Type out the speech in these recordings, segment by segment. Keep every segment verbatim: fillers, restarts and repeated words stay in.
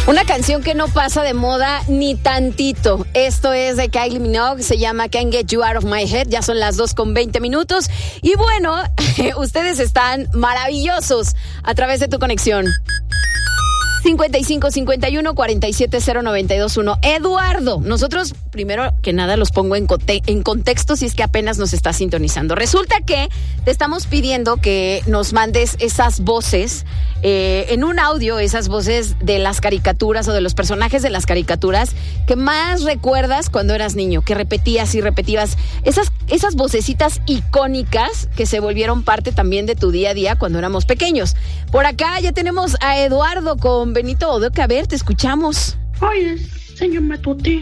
Una canción que no pasa de moda ni tantito. Esto es de Kylie Minogue, se llama Can't Get You Out of My Head. Ya son las dos con veinte minutos. Y bueno, ustedes están maravillosos a través de tu conexión. cincuenta y cinco cincuenta y uno cuarenta y siete cero noventa y dos uno. Eduardo, nosotros primero que nada los pongo en, conte- en contexto si es que apenas nos está sintonizando. Resulta que te estamos pidiendo que nos mandes esas voces eh, en un audio, esas voces de las caricaturas o de los personajes de las caricaturas que más recuerdas cuando eras niño, que repetías y repetías. Esas, esas vocecitas icónicas que se volvieron parte también de tu día a día cuando éramos pequeños. Por acá ya tenemos a Eduardo con Benito Bodoque. A ver, te escuchamos. Oye, señor Matute.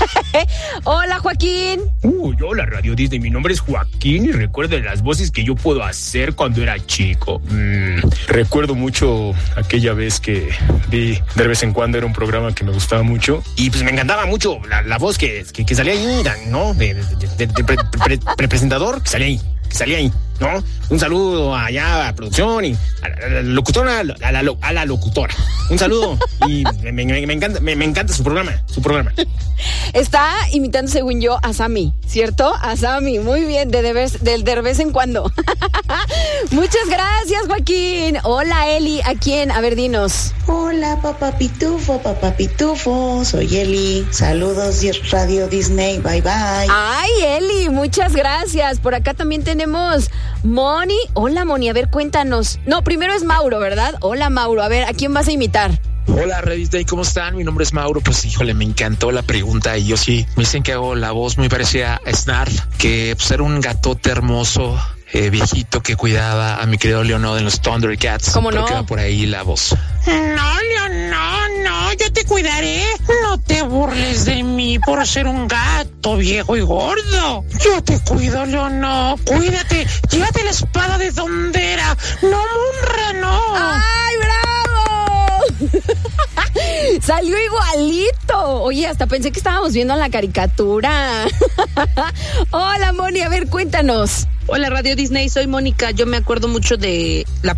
Hola, Joaquín. Uy, hola, Radio Disney. Mi nombre es Joaquín y recuerdo las voces que yo puedo hacer cuando era chico. Mm, recuerdo mucho aquella vez que vi de vez en cuando, era un programa que me gustaba mucho y pues me encantaba mucho la, la voz que, que, que salía ahí, ¿no? De, de, de, de pre, pre, pre, presentador que salía ahí, que salía ahí, ¿no? Un saludo allá a la producción y a la, a la locutora, a la, a, la, a la locutora. Un saludo y me, me, me, encanta, me, me encanta su programa, su programa. Está imitando, según yo, a Sammy, ¿cierto? A Sammy, muy bien, de, de, vez, de, de vez en cuando. Muchas gracias, Joaquín. Hola, Eli, ¿a quién? A ver, dinos. Hola, papá Pitufo, papá Pitufo, soy Eli. Saludos, Radio Disney, bye bye. Ay, Eli, muchas gracias. Por acá también tenemos Moni. Hola, Moni, a ver, cuéntanos. No, primero es Mauro, ¿verdad? Hola, Mauro, a ver, ¿a quién vas a imitar? Hola, Red Disney, ¿cómo están? Mi nombre es Mauro. Pues híjole, me encantó la pregunta y yo sí, me dicen que hago la voz muy parecida a Snarf, que pues era un gatote hermoso, eh, viejito que cuidaba a mi querido Leonardo en los Thundercats. ¿Cómo no? Creo que va por ahí la voz. No, Leon, no, no, yo te cuidaré. No te burles de mí por ser un gato viejo y gordo. Yo te cuido, Leon, no, cuídate. Llévate la espada de Dondera. No, Munra, no. ¡Ay, bravo! Salió igualito. Oye, hasta pensé que estábamos viendo la caricatura. Hola, Moni, a ver, cuéntanos. Hola, Radio Disney, soy Mónica. Yo me acuerdo mucho de la